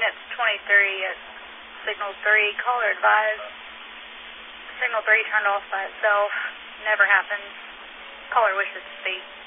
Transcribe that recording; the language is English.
units 23 at signal 3, caller advised. Signal 3 turned off by itself. Never happened. Caller wishes to speak.